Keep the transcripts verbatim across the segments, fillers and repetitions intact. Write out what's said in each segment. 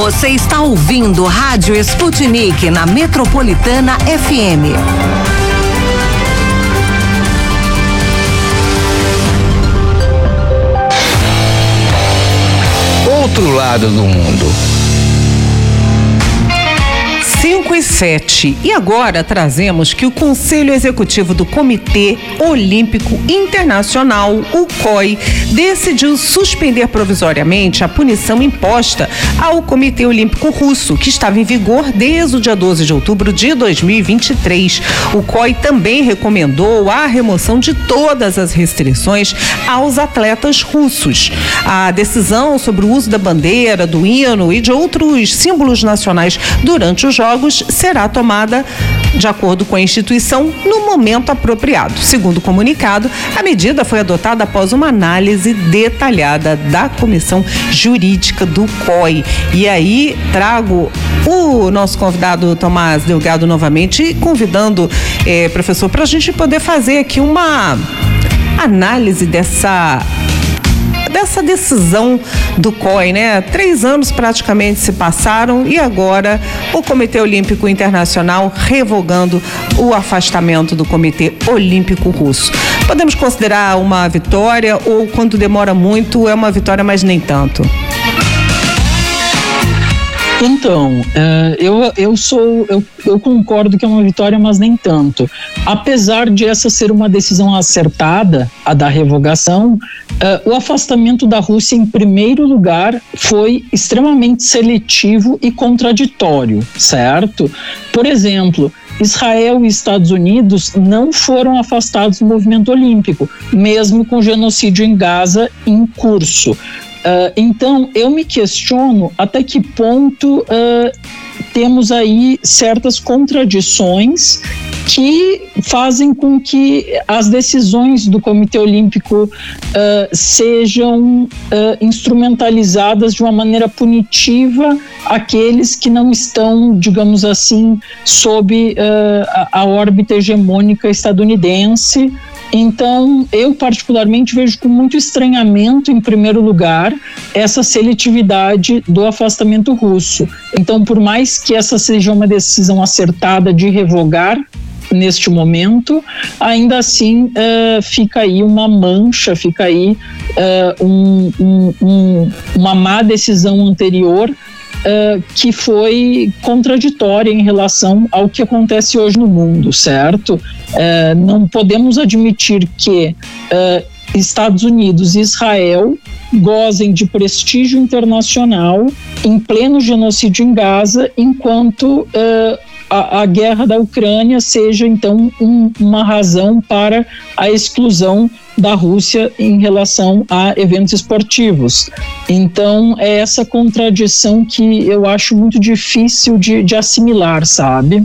Você está ouvindo Rádio Sputnik na Metropolitana F M. Outro lado do mundo. cinco e sete. E agora trazemos que o Conselho Executivo do Comitê Olímpico Internacional, o C O I, decidiu suspender provisoriamente a punição imposta ao Comitê Olímpico Russo, que estava em vigor desde o dia doze de outubro de dois mil e vinte e três. O C O I também recomendou a remoção de todas as restrições aos atletas russos. A decisão sobre o uso da bandeira, do hino e de outros símbolos nacionais durante os Jogos será tomada de acordo com a instituição no momento apropriado. Segundo o comunicado, a medida foi adotada após uma análise detalhada da Comissão Jurídica do C O I. E aí trago o nosso convidado Tomás Delgado novamente, convidando, eh, professor, para a gente poder fazer aqui uma análise dessa dessa decisão do C O I, né? Três anos praticamente se passaram e agora o Comitê Olímpico Internacional revogando o afastamento do Comitê Olímpico Russo. Podemos considerar uma vitória ou, quando demora muito, é uma vitória, mas nem tanto? Então, eu, eu sou, eu, eu concordo que é uma vitória, mas nem tanto. Apesar de essa ser uma decisão acertada, a da revogação, o afastamento da Rússia, em primeiro lugar, foi extremamente seletivo e contraditório, certo? Por exemplo, Israel e Estados Unidos não foram afastados do movimento olímpico, mesmo com o genocídio em Gaza em curso. Uh, então, eu me questiono até que ponto uh, temos aí certas contradições que fazem com que as decisões do Comitê Olímpico uh, sejam uh, instrumentalizadas de uma maneira punitiva àqueles que não estão, digamos assim, sob uh, a, a órbita hegemônica estadunidense. Então, eu particularmente vejo com muito estranhamento, em primeiro lugar, essa seletividade do afastamento russo. Então, por mais que essa seja uma decisão acertada de revogar neste momento, ainda assim uh, fica aí uma mancha, fica aí uh, um, um, um, uma má decisão anterior Uh, que foi contraditória em relação ao que acontece hoje no mundo, certo? Uh, não podemos admitir que uh, Estados Unidos e Israel gozem de prestígio internacional em pleno genocídio em Gaza, enquanto uh, a, a guerra da Ucrânia seja, então, um, uma razão para a exclusão da Rússia em relação a eventos esportivos. Então, é essa contradição que eu acho muito difícil de, de assimilar, sabe?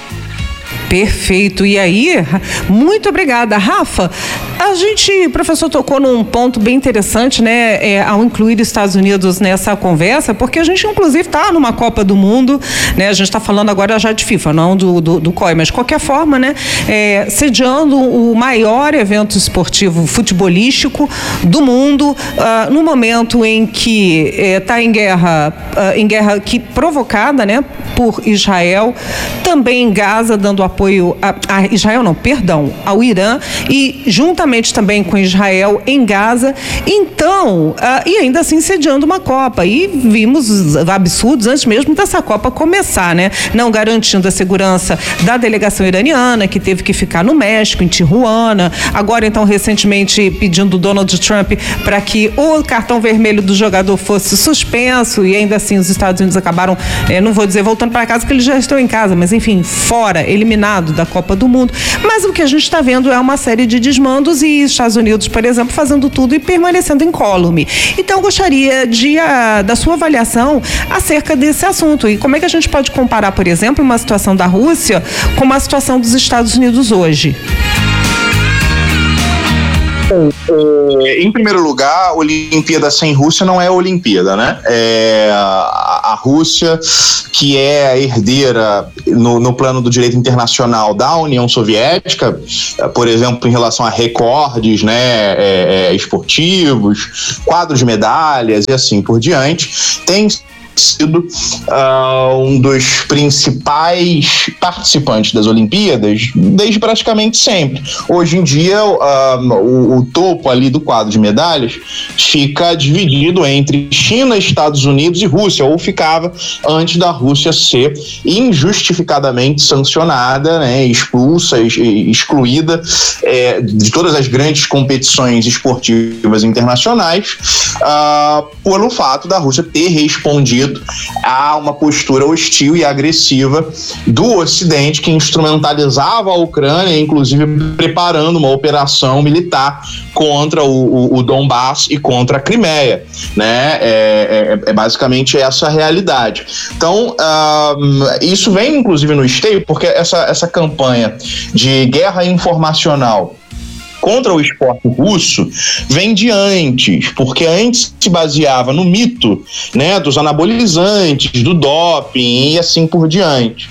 Perfeito. E aí, muito obrigada. Rafa, a gente, o professor tocou num ponto bem interessante, né, é, ao incluir os Estados Unidos nessa conversa, porque a gente, inclusive, está numa Copa do Mundo, né, a gente está falando agora já de FIFA, não do, do, do C O I, mas de qualquer forma, né, é, sediando o maior evento esportivo futebolístico do mundo, uh, no momento em que está é, em guerra, uh, em guerra que, provocada, né, por Israel, também em Gaza, dando apoio a, a Israel, não, perdão, ao Irã, e juntamente também com Israel em Gaza. Então, uh, e ainda assim sediando uma Copa. E vimos absurdos antes mesmo dessa Copa começar, né? Não garantindo a segurança da delegação iraniana, que teve que ficar no México, em Tijuana. Agora, então, recentemente pedindo Donald Trump para que o cartão vermelho do jogador fosse suspenso, e ainda assim os Estados Unidos acabaram, eh, não vou dizer voltando para casa, porque eles já estão em casa, mas enfim, fora, eliminado da Copa do Mundo. Mas o que a gente está vendo é uma série de desmandos e Estados Unidos, por exemplo, fazendo tudo e permanecendo incólume. Então, eu gostaria de, a, da sua avaliação acerca desse assunto. E como é que a gente pode comparar, por exemplo, uma situação da Rússia com uma situação dos Estados Unidos hoje? É, em primeiro lugar, a Olimpíada sem Rússia não é a Olimpíada, né? É, a, a Rússia, que é a herdeira no, no plano do direito internacional da União Soviética, por exemplo, em relação a recordes, né, é, é, esportivos, quadros de medalhas e assim por diante, tem sido uh, um dos principais participantes das Olimpíadas desde praticamente sempre. Hoje em dia, uh, o, o topo ali do quadro de medalhas fica dividido entre China, Estados Unidos e Rússia, ou ficava antes da Rússia ser injustificadamente sancionada, né, expulsa, excluída é, de todas as grandes competições esportivas internacionais, uh, pelo fato da Rússia ter respondido a uma postura hostil e agressiva do Ocidente, que instrumentalizava a Ucrânia, inclusive preparando uma operação militar contra o, o, o Donbass e contra a Crimeia, né? É, é, é basicamente essa a realidade. Então, uh, isso vem inclusive no esteio, porque essa, essa campanha de guerra informacional contra o esporte russo vem de antes, porque antes se baseava no mito, né, dos anabolizantes, do doping e assim por diante.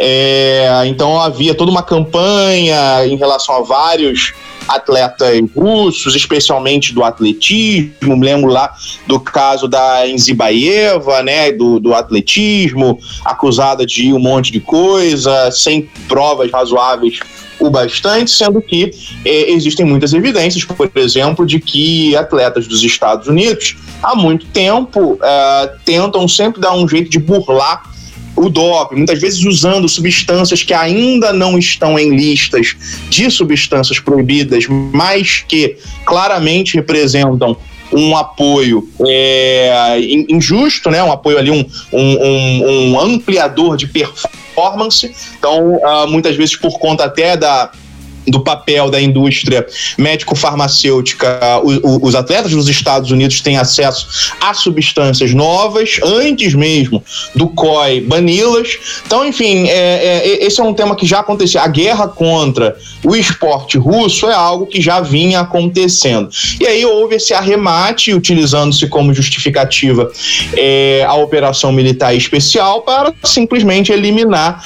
É, então havia toda uma campanha em relação a vários atletas russos, especialmente do atletismo. Me lembro lá do caso da Enzibaeva, né, do, do atletismo, acusada de um monte de coisa, sem provas razoáveis o bastante, sendo que eh, existem muitas evidências, por exemplo, de que atletas dos Estados Unidos há muito tempo eh, tentam sempre dar um jeito de burlar o doping, muitas vezes usando substâncias que ainda não estão em listas de substâncias proibidas, mas que claramente representam um apoio é, injusto, né? Um apoio ali, um, um, um, um ampliador de performance. Então, uh, muitas vezes por conta até da do papel da indústria médico-farmacêutica, os atletas dos Estados Unidos têm acesso a substâncias novas, antes mesmo do C O I bani-las. Então, enfim, é, é, esse é um tema que já acontecia. A guerra contra o esporte russo é algo que já vinha acontecendo. E aí houve esse arremate, utilizando-se como justificativa é, a operação militar especial para simplesmente eliminar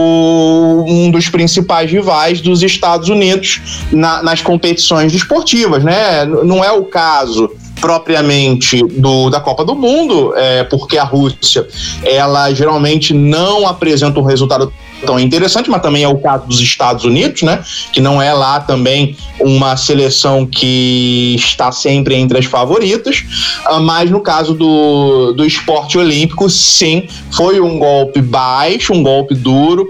o, um dos principais rivais dos Estados Unidos na, nas competições esportivas, né? Não é o caso propriamente do, da Copa do Mundo, é, porque a Rússia, ela geralmente não apresenta um resultado tão interessante, mas também é o caso dos Estados Unidos, né? Que não é lá também uma seleção que está sempre entre as favoritas, mas no caso do, do esporte olímpico, sim, foi um golpe baixo, um golpe duro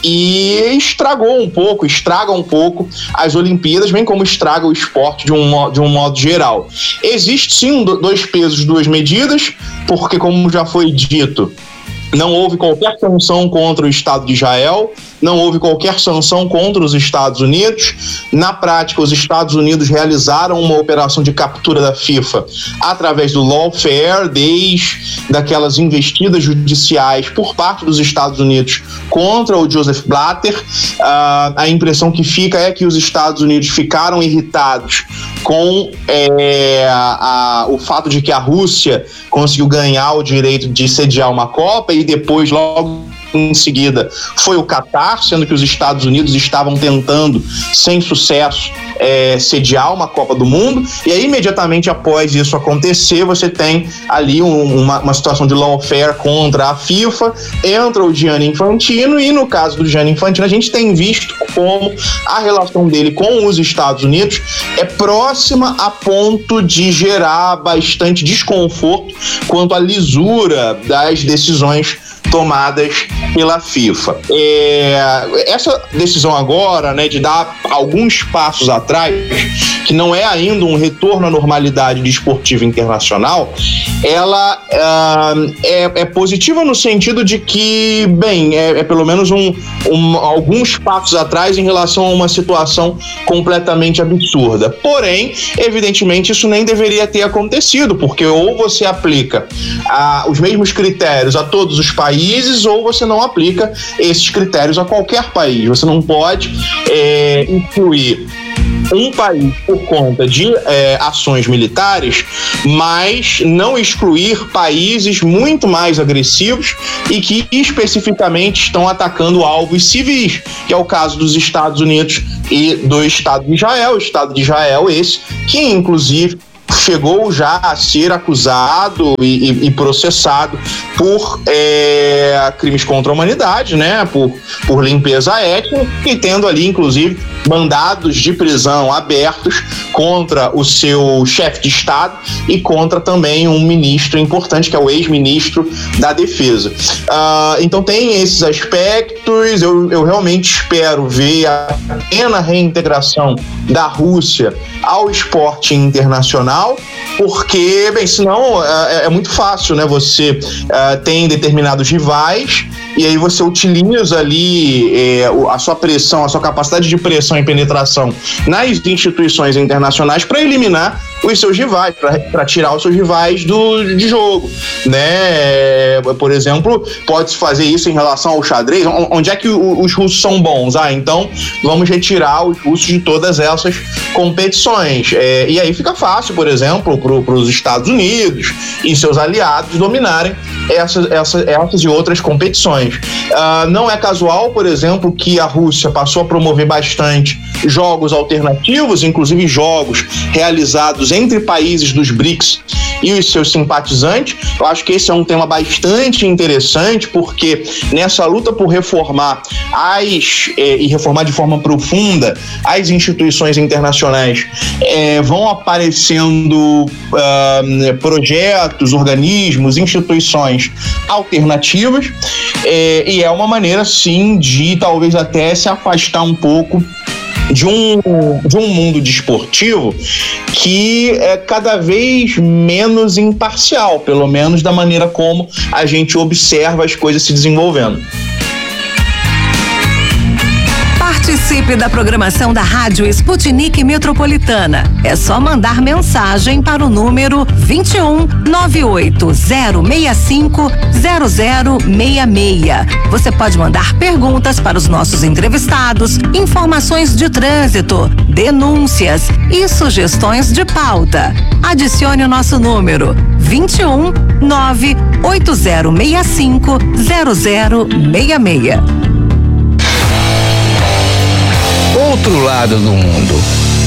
e estragou um pouco, estraga um pouco as Olimpíadas, bem como estraga o esporte de um, de um modo geral. Existe sim dois pesos, duas medidas, porque como já foi dito, não houve qualquer sanção contra o Estado de Israel, não houve qualquer sanção contra os Estados Unidos. Na prática, os Estados Unidos realizaram uma operação de captura da FIFA através do lawfare, desde daquelas investidas judiciais por parte dos Estados Unidos contra o Joseph Blatter. Uh, a impressão que fica é que os Estados Unidos ficaram irritados com é, a, a, o fato de que a Rússia conseguiu ganhar o direito de sediar uma Copa e depois, logo em seguida, foi o Catar, sendo que os Estados Unidos estavam tentando, sem sucesso, é, sediar uma Copa do Mundo. E aí, imediatamente após isso acontecer, você tem ali um, uma, uma situação de lawfare contra a FIFA, entra o Gianni Infantino, e no caso do Gianni Infantino, a gente tem visto como a relação dele com os Estados Unidos é próxima a ponto de gerar bastante desconforto quanto à lisura das decisões tomadas pela FIFA. É, essa decisão agora, né, de dar alguns passos atrás, que não é ainda um retorno à normalidade desportiva internacional, ela uh, é, é positiva no sentido de que, bem, é, é pelo menos um, um, alguns passos atrás em relação a uma situação completamente absurda. Porém, evidentemente, isso nem deveria ter acontecido, porque ou você aplica uh, os mesmos critérios a todos os países, ou você não aplica esses critérios a qualquer país. Você não pode é, incluir um país por conta de é, ações militares, mas não excluir países muito mais agressivos e que especificamente estão atacando alvos civis, que é o caso dos Estados Unidos e do Estado de Israel. O Estado de Israel esse, que inclusive chegou já a ser acusado e, e, e processado por é, crimes contra a humanidade, né? Por, por limpeza étnica, e tendo ali, inclusive, mandados de prisão abertos contra o seu chefe de Estado e contra também um ministro importante, que é o ex-ministro da Defesa. Uh, então tem esses aspectos. Eu, eu realmente espero ver a plena reintegração da Rússia ao esporte internacional, porque, bem, senão é, é muito fácil, né? Você uh, tem determinados rivais e aí você utiliza ali é, a sua pressão, a sua capacidade de pressão e penetração nas instituições internacionais para eliminar os seus rivais, para tirar os seus rivais do, de jogo, né? Por exemplo, pode-se fazer isso em relação ao xadrez. Onde é que os russos são bons? Ah, então vamos retirar os russos de todas essas competições. É, e aí fica fácil, por exemplo, para os Estados Unidos e seus aliados dominarem essas, essas, essas e outras competições. Uh, não é casual, por exemplo, que a Rússia passou a promover bastante jogos alternativos, inclusive jogos realizados entre países dos BRICS e os seus simpatizantes. Eu acho que esse é um tema bastante interessante, porque nessa luta por reformar as eh, e reformar de forma profunda as instituições internacionais, eh, vão aparecendo uh, projetos, organismos, instituições alternativas, eh, e é uma maneira, sim, de talvez até se afastar um pouco de um, de um mundo desportivo que é cada vez menos imparcial, pelo menos da maneira como a gente observa as coisas se desenvolvendo. Participe da programação da Rádio Sputnik Metropolitana. É só mandar mensagem para o número vinte e um, nove oito zero seis cinco, zero zero seis seis. Você pode mandar perguntas para os nossos entrevistados, informações de trânsito, denúncias e sugestões de pauta. Adicione o nosso número vinte e um, nove oito zero seis cinco, zero zero seis seis. Outro lado do mundo.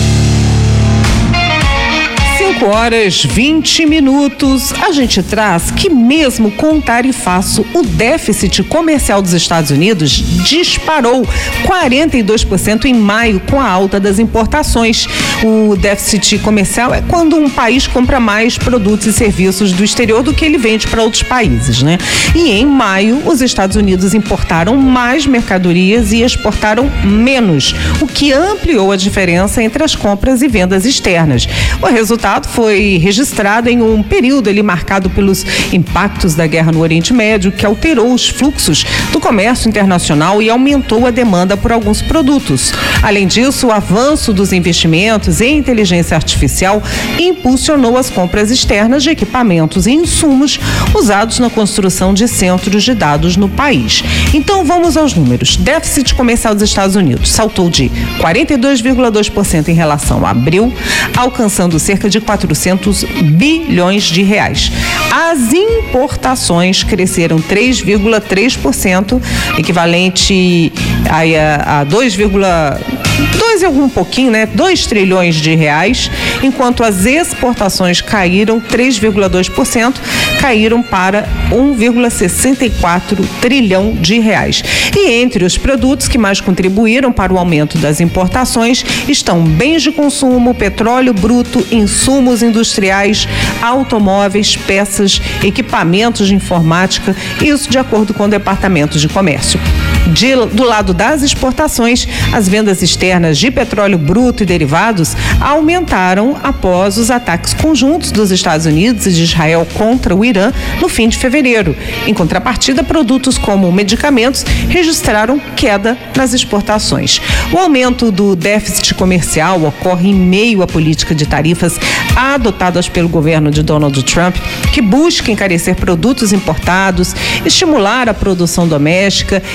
cinco horas vinte minutos, a gente traz que mesmo com o tarifaço, o déficit comercial dos Estados Unidos disparou quarenta e dois por cento em maio com a alta das importações. O déficit comercial é quando um país compra mais produtos e serviços do exterior do que ele vende para outros países, né? E em maio, os Estados Unidos importaram mais mercadorias e exportaram menos, o que ampliou a diferença entre as compras e vendas externas. O resultado foi registrado em um período ali marcado pelos impactos da guerra no Oriente Médio, que alterou os fluxos do comércio internacional e aumentou a demanda por alguns produtos. Além disso, o avanço dos investimentos em inteligência artificial impulsionou as compras externas de equipamentos e insumos usados na construção de centros de dados no país. Então vamos aos números. Déficit comercial dos Estados Unidos saltou de quarenta e dois vírgula dois por cento em relação a abril, alcançando cerca de quatrocentos bilhões de reais. As importações cresceram três vírgula três por cento, equivalente a, a dois vírgula dois e algum pouquinho, né? dois trilhões de reais, enquanto as exportações caíram três vírgula dois por cento, caíram para um vírgula sessenta e quatro trilhão de reais. E entre os produtos que mais contribuíram para o aumento das importações estão bens de consumo, petróleo bruto, insumos industriais, automóveis, peças, equipamentos de informática, isso de acordo com o Departamento de Comércio. De, do lado das exportações, as vendas externas de petróleo bruto e derivados aumentaram após os ataques conjuntos dos Estados Unidos e de Israel contra o Irã no fim de fevereiro. Em contrapartida, produtos como medicamentos registraram queda nas exportações. O aumento do déficit comercial ocorre em meio à política de tarifas adotadas pelo governo de Donald Trump, que busca encarecer produtos importados, estimular a produção doméstica e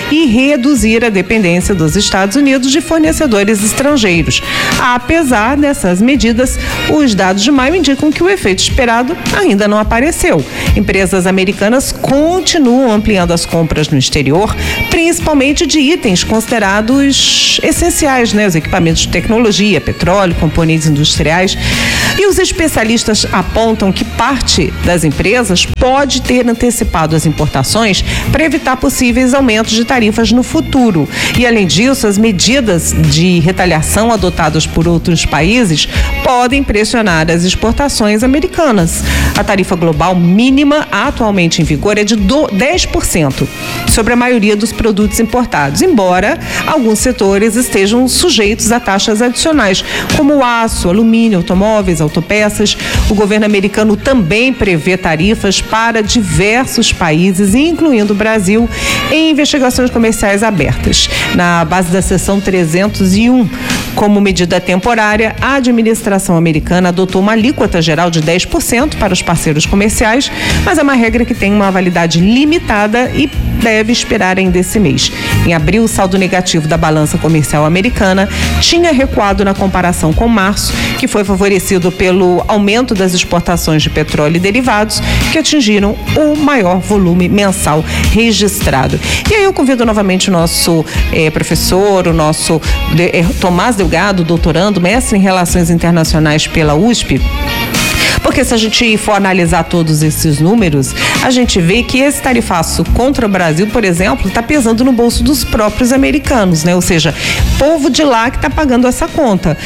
reduzir a dependência dos Estados Unidos de fornecedores estrangeiros. Apesar dessas medidas, os dados de maio indicam que o efeito esperado ainda não apareceu. Empresas americanas continuam ampliando as compras no exterior, principalmente de itens considerados essenciais, né? Os equipamentos de tecnologia, petróleo, componentes industriais. E os especialistas apontam que parte das empresas pode ter antecipado as importações para evitar possíveis aumentos de tarifas no futuro. E, além disso, as medidas de retaliação adotadas por outros países podem pressionar as exportações americanas. A tarifa global mínima atualmente em vigor é de dez por cento sobre a maioria dos produtos importados, embora alguns setores estejam sujeitos a taxas adicionais, como aço, alumínio, automóveis, autopeças. O governo americano também prevê tarifas para diversos países, incluindo o Brasil, em investigações comerciais abertas. Na base da seção trezentos e um, como medida temporária, a administração americana adotou uma alíquota geral de dez por cento para os parceiros comerciais, mas é uma regra que tem uma validade limitada e deve expirar ainda esse mês. Em abril, o saldo negativo da balança comercial americana tinha recuado na comparação com março, que foi favorecido pelo aumento das exportações de petróleo e derivados, que atingiram o maior volume mensal registrado. E aí eu convido novamente o nosso eh, professor, o nosso de, eh, Tomás Delgado, doutorando, mestre em Relações Internacionais pela U S P, porque se a gente for analisar todos esses números, a gente vê que esse tarifaço contra o Brasil, por exemplo, está pesando no bolso dos próprios americanos, né? Ou seja, povo de lá que está pagando essa conta.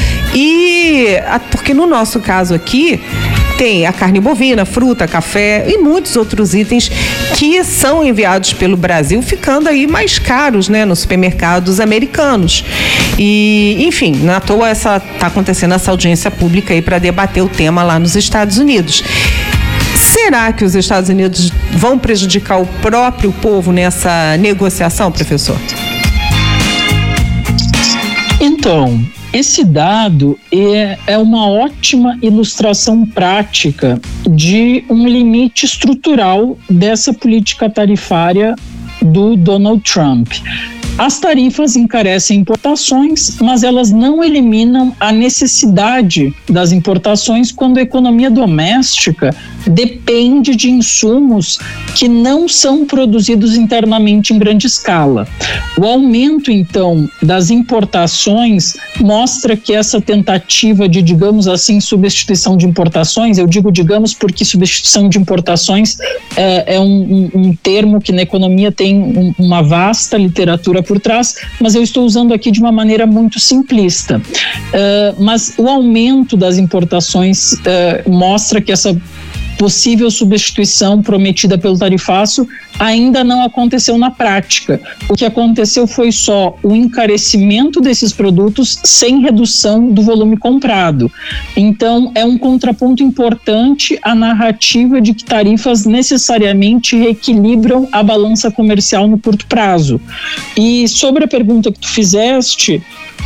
E porque no nosso caso aqui, tem a carne bovina, fruta, café e muitos outros itens que são enviados pelo Brasil, ficando aí mais caros, né, nos supermercados americanos. E, enfim, não à toa essa tá acontecendo essa audiência pública aí para debater o tema lá nos Estados Unidos. Será que os Estados Unidos vão prejudicar o próprio povo nessa negociação, professor? Então, esse dado é, é uma ótima ilustração prática de um limite estrutural dessa política tarifária do Donald Trump. As tarifas encarecem importações, mas elas não eliminam a necessidade das importações quando a economia doméstica depende de insumos que não são produzidos internamente em grande escala. O aumento, então, das importações mostra que essa tentativa de, digamos assim, substituição de importações, eu digo digamos porque substituição de importações é, é um, um, um termo que na economia tem um, uma vasta literatura por trás, mas eu estou usando aqui de uma maneira muito simplista. Uh, mas o aumento das importações uh, mostra que essa possível substituição prometida pelo tarifaço ainda não aconteceu na prática. O que aconteceu foi só o encarecimento desses produtos sem redução do volume comprado. Então, é um contraponto importante à narrativa de que tarifas necessariamente reequilibram a balança comercial no curto prazo. E sobre a pergunta que tu fizeste,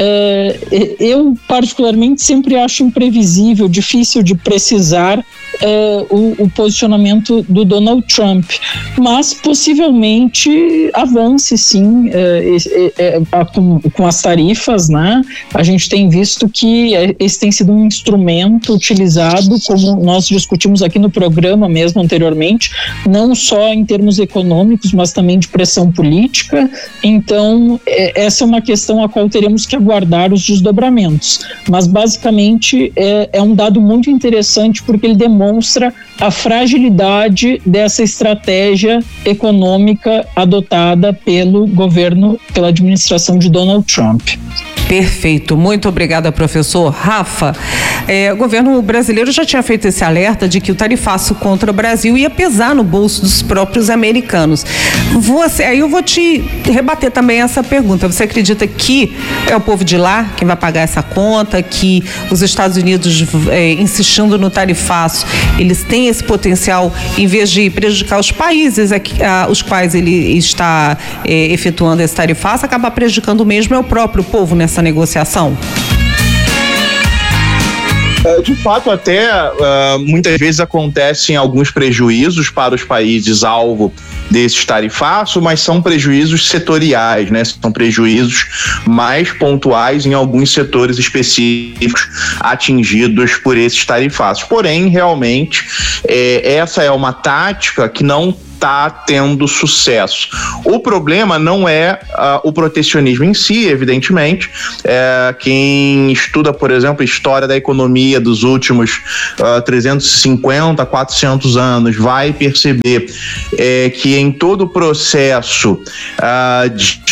é, eu particularmente sempre acho imprevisível, difícil de precisar é, o, o posicionamento do Donald Trump, mas possivelmente avance sim é, é, é, com, com as tarifas, né? A gente tem visto que esse tem sido um instrumento utilizado, como nós discutimos aqui no programa mesmo anteriormente, não só em termos econômicos, mas também de pressão política. Então, é, essa é uma questão a qual teremos que aguardar os desdobramentos. Mas, basicamente, é, é um dado muito interessante porque ele demonstra a fragilidade dessa estratégia econômica adotada pelo governo, pela administração de Donald Trump. Perfeito, muito obrigada, professor. Rafa, é, o governo brasileiro já tinha feito esse alerta de que o tarifaço contra o Brasil ia pesar no bolso dos próprios americanos. Você, aí eu vou te rebater também essa pergunta. Você acredita que é o povo de lá quem vai pagar essa conta, que os Estados Unidos, é, insistindo no tarifaço, eles têm esse potencial, em vez de prejudicar os países aqui, a, os quais ele está é, efetuando esse tarifaço, acaba prejudicando mesmo é o próprio povo nessa negociação? De fato, até uh, muitas vezes acontecem alguns prejuízos para os países alvo desses tarifaços, mas são prejuízos setoriais, né? São prejuízos mais pontuais em alguns setores específicos atingidos por esses tarifaços. Porém, realmente, é, essa é uma tática que não está tendo sucesso. O problema não é uh, o protecionismo em si, evidentemente. É, quem estuda, por exemplo, história da economia dos últimos uh, trezentos e cinquenta, quatrocentos anos vai perceber é, que em todo o processo uh,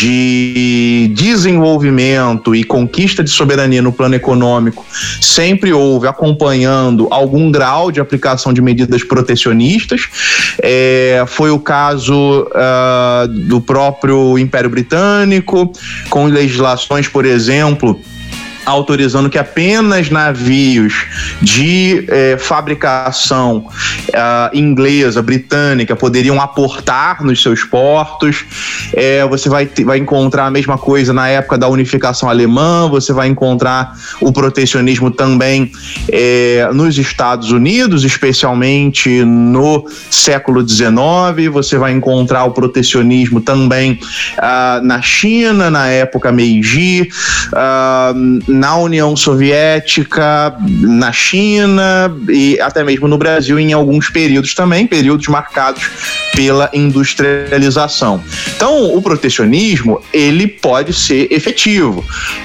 de desenvolvimento e conquista de soberania no plano econômico sempre houve acompanhando algum grau de aplicação de medidas protecionistas. É, Foi o caso uh, do próprio Império Britânico, com legislações, por exemplo, autorizando que apenas navios de eh, fabricação uh, inglesa, britânica, poderiam aportar nos seus portos. Eh, você vai, vai encontrar a mesma coisa na época da unificação alemã, você vai encontrar o protecionismo também eh, nos Estados Unidos, especialmente no século dezenove, você vai encontrar o protecionismo também uh, na China, na época Meiji, uh, na União Soviética, na China e até mesmo no Brasil em alguns períodos também, períodos marcados pela industrialização. Então, o protecionismo, ele pode ser efetivo.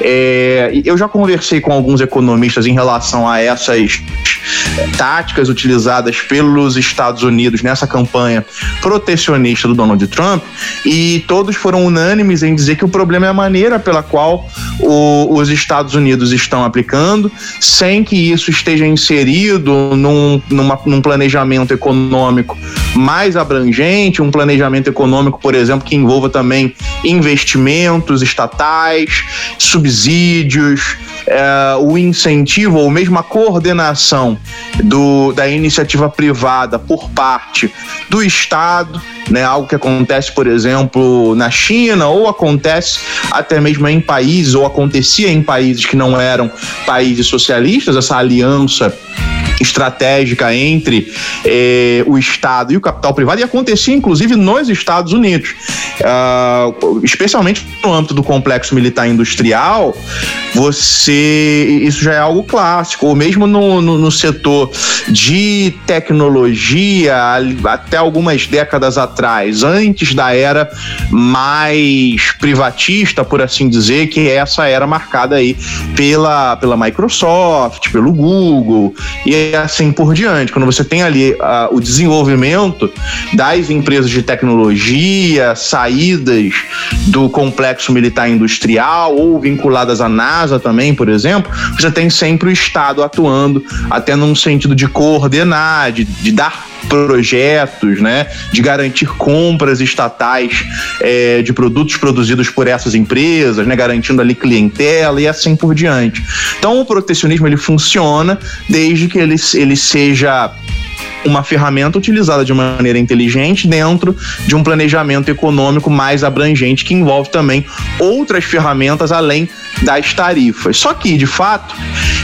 É, eu já conversei com alguns economistas em relação a essas táticas utilizadas pelos Estados Unidos nessa campanha protecionista do Donald Trump, e todos foram unânimes em dizer que o problema é a maneira pela qual o, os Estados Unidos estão aplicando, sem que isso esteja inserido num, numa, num planejamento econômico mais abrangente, um planejamento econômico, por exemplo, que envolva também investimentos estatais, subsídios, é, o incentivo ou mesmo a coordenação do, da iniciativa privada por parte do Estado, né, algo que acontece, por exemplo, na China, ou acontece até mesmo em países, ou acontecia em países que não eram países socialistas, essa aliança estratégica entre eh, o Estado e o capital privado, e acontecia inclusive nos Estados Unidos, uh, especialmente no âmbito do complexo militar industrial. Você, isso já é algo clássico, ou mesmo no, no, no setor de tecnologia, até algumas décadas atrás, antes da era mais privatista, por assim dizer, que essa era marcada aí pela, pela Microsoft, pelo Google e assim por diante. Quando você tem ali uh, o desenvolvimento das empresas de tecnologia, saídas do complexo militar industrial ou vinculadas à NASA também, por exemplo, você tem sempre o Estado atuando até num sentido de coordenar, de, de dar projetos, né, de garantir compras estatais é, de produtos produzidos por essas empresas, né, garantindo ali clientela e assim por diante. Então, o protecionismo, ele funciona desde que ele, ele seja uma ferramenta utilizada de maneira inteligente dentro de um planejamento econômico mais abrangente, que envolve também outras ferramentas além das tarifas. Só que, de fato,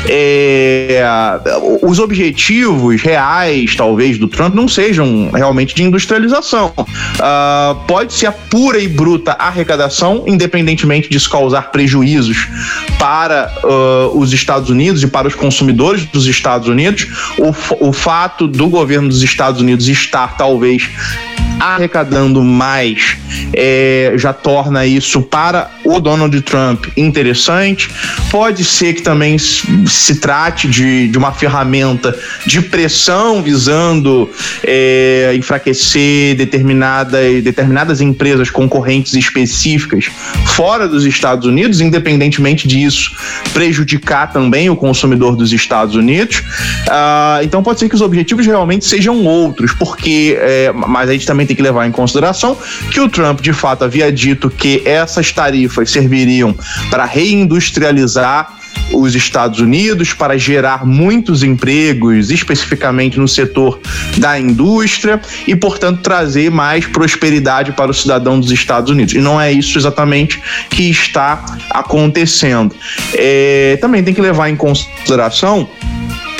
é, os objetivos reais, talvez, do Trump não sejam realmente de industrialização. Uh, pode ser a pura e bruta arrecadação, independentemente disso causar prejuízos para uh, os Estados Unidos e para os consumidores dos Estados Unidos. O, o fato do governo dos Estados Unidos estar, talvez, arrecadando mais, é, já torna isso para o Donald Trump interessante. Pode ser que também se trate de, de uma ferramenta de pressão visando é, enfraquecer determinadas, determinadas empresas concorrentes específicas fora dos Estados Unidos, independentemente disso prejudicar também o consumidor dos Estados Unidos. Ah, então pode ser que os objetivos realmente sejam outros, porque, é, mas a gente também tem que levar em consideração que o Trump de fato havia dito que essas tarifas serviriam para reindustrializar os Estados Unidos, para gerar muitos empregos, especificamente no setor da indústria, e, portanto, trazer mais prosperidade para o cidadão dos Estados Unidos. E não é isso exatamente que está acontecendo. É, também tem que levar em consideração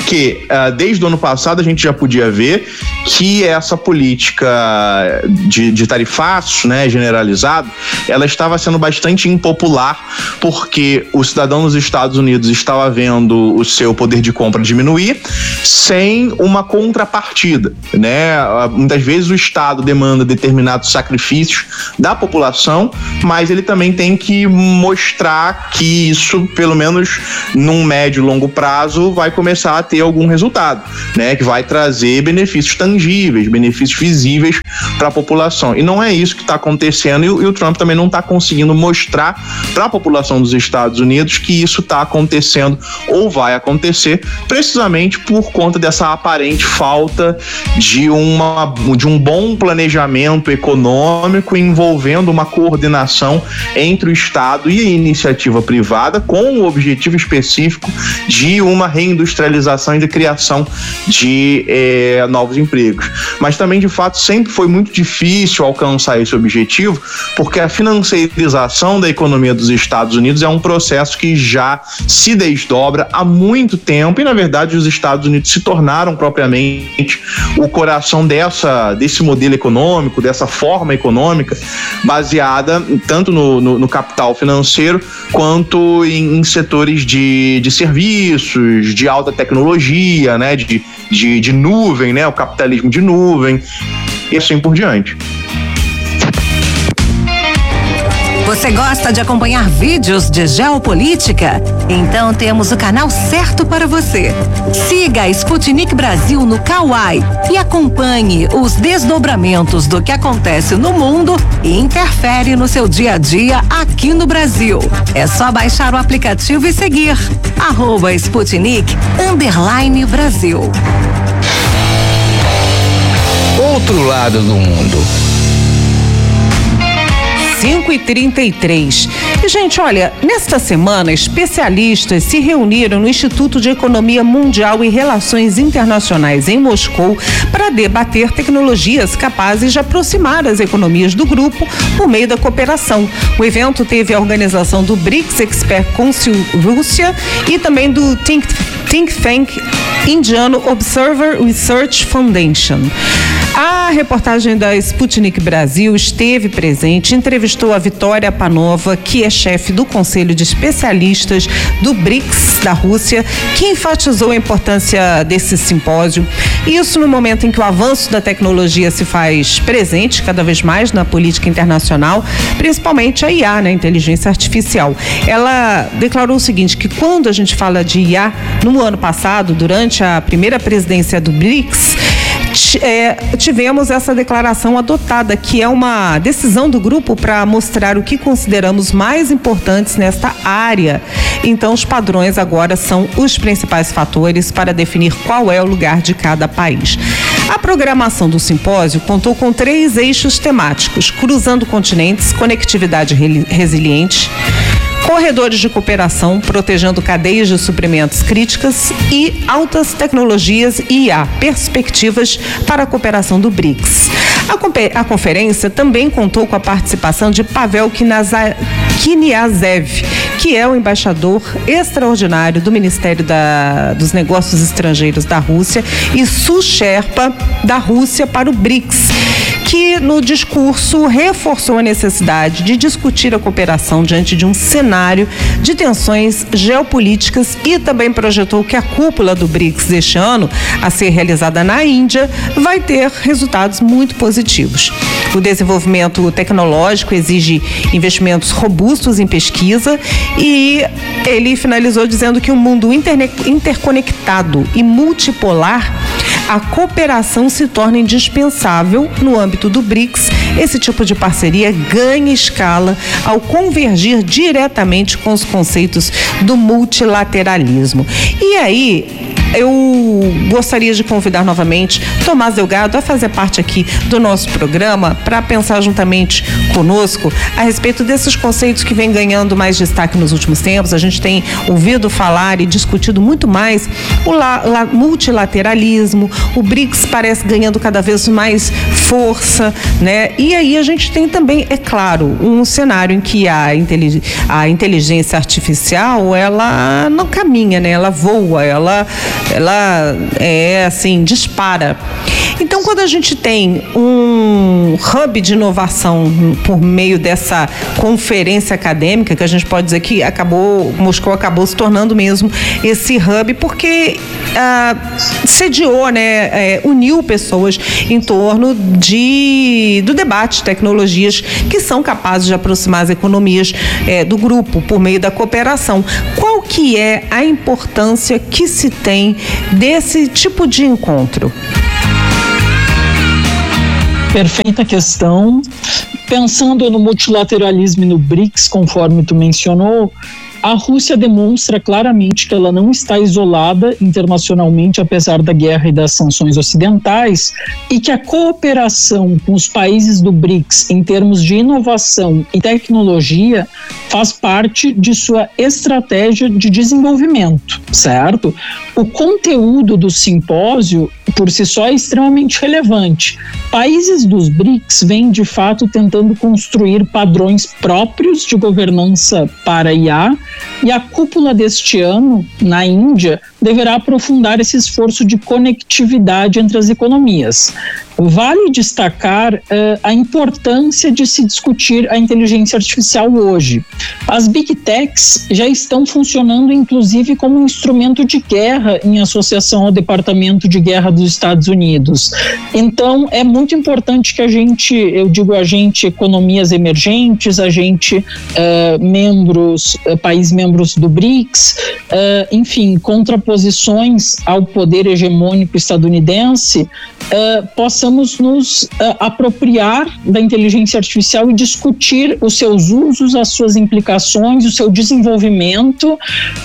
que uh, desde o ano passado a gente já podia ver que essa política de, de tarifaço, né, generalizado, ela estava sendo bastante impopular, porque o cidadão nos Estados Unidos estava vendo o seu poder de compra diminuir sem uma contrapartida, né? Muitas vezes o Estado demanda determinados sacrifícios da população, mas ele também tem que mostrar que isso, pelo menos num médio e longo prazo, vai começar a ter algum resultado, né? Que vai trazer benefícios tangíveis, benefícios visíveis para a população. E não é isso que está acontecendo, e o, e o Trump também não está conseguindo mostrar para a população dos Estados Unidos que isso está acontecendo ou vai acontecer, precisamente por conta dessa aparente falta de, uma, de um bom planejamento econômico envolvendo uma coordenação entre o Estado e a iniciativa privada, com o objetivo específico de uma reindustrialização e de criação de eh, novos empregos. Mas também, de fato, sempre foi muito difícil alcançar esse objetivo, porque a financiarização da economia dos Estados Unidos é um processo que já se desdobra há muito tempo e, na verdade, os Estados Unidos se tornaram propriamente o coração dessa, desse modelo econômico, dessa forma econômica, baseada tanto no, no, no capital financeiro quanto em, em setores de, de serviços, de alta tecnologia, né, de, de, de nuvem, né, o capitalismo de nuvem e assim por diante. Você gosta de acompanhar vídeos de geopolítica? Então temos o canal certo para você. Siga a Sputnik Brasil no Kawai e acompanhe os desdobramentos do que acontece no mundo e interfere no seu dia a dia aqui no Brasil. É só baixar o aplicativo e seguir arroba Sputnik underline Brasil. Outro lado do mundo. cinco e trinta e três. E, gente, olha, nesta semana, especialistas se reuniram no Instituto de Economia Mundial e Relações Internacionais em Moscou para debater tecnologias capazes de aproximar as economias do grupo por meio da cooperação. O evento teve a organização do BRICS Expert Council Rússia e também do Think, think Tank indiano Observer Research Foundation. A reportagem da Sputnik Brasil esteve presente, entrevistou a Vitória Panova, que é chefe do Conselho de Especialistas do BRICS da Rússia, que enfatizou a importância desse simpósio. Isso no momento em que o avanço da tecnologia se faz presente cada vez mais na política internacional, principalmente a I A, né, inteligência artificial. Ela declarou o seguinte, que quando a gente fala de I A, no ano passado, durante a primeira presidência do BRICS, É, tivemos essa declaração adotada, que é uma decisão do grupo para mostrar o que consideramos mais importantes nesta área. Então, os padrões agora são os principais fatores para definir qual é o lugar de cada país. A programação do simpósio contou com três eixos temáticos: cruzando continentes, conectividade resiliente, corredores de cooperação, protegendo cadeias de suprimentos críticas, e altas tecnologias e I A, perspectivas para a cooperação do BRICS. A, a conferência também contou com a participação de Pavel Kniazev, que é o embaixador extraordinário do Ministério da, dos Negócios Estrangeiros da Rússia e Su-Sherpa da Rússia para o BRICS, que no discurso reforçou a necessidade de discutir a cooperação diante de um cenário de tensões geopolíticas e também projetou que a cúpula do BRICS deste ano, a ser realizada na Índia, vai ter resultados muito positivos. O desenvolvimento tecnológico exige investimentos robustos em pesquisa e ele finalizou dizendo que um mundo interne- interconectado e multipolar, a cooperação se torna indispensável no âmbito do BRICS. Esse tipo de parceria ganha escala ao convergir diretamente com os conceitos do multilateralismo. E aí, eu gostaria de convidar novamente Tomás Delgado a fazer parte aqui do nosso programa para pensar juntamente conosco a respeito desses conceitos que vem ganhando mais destaque nos últimos tempos. A gente tem ouvido falar e discutido muito mais o la, la, multilateralismo, o BRICS parece ganhando cada vez mais força, né? E aí a gente tem também, é claro, um cenário em que a, intelig- a inteligência artificial, ela não caminha, né? Ela voa, ela ela é assim, dispara. Então, quando a gente tem um hub de inovação por meio dessa conferência acadêmica, que a gente pode dizer que acabou, Moscou acabou se tornando mesmo esse hub, porque ah, sediou, né, é, uniu pessoas em torno de, do debate de tecnologias que são capazes de aproximar as economias é, do grupo por meio da cooperação. Qual que é a importância que se tem desse tipo de encontro? Perfeita questão. Pensando no multilateralismo e no BRICS, conforme tu mencionou, a Rússia demonstra claramente que ela não está isolada internacionalmente, apesar da guerra e das sanções ocidentais, e que a cooperação com os países do BRICS em termos de inovação e tecnologia faz parte de sua estratégia de desenvolvimento, certo? O conteúdo do simpósio, por si só, é extremamente relevante. Países dos BRICS vêm, de fato, tentando construir padrões próprios de governança para I A, e a cúpula deste ano, na Índia, deverá aprofundar esse esforço de conectividade entre as economias. Vale destacar uh, a importância de se discutir a inteligência artificial hoje. As Big Techs já estão funcionando, inclusive, como um instrumento de guerra em associação ao Departamento de Guerra dos Estados Unidos. Então, é muito importante que a gente, eu digo a gente, economias emergentes, a gente, uh, membros, uh, países membros do BRICS, uh, enfim, contraposições ao poder hegemônico estadunidense, uh, possamos nos uh, apropriar da inteligência artificial e discutir os seus usos, as suas implicações, o seu desenvolvimento, uh,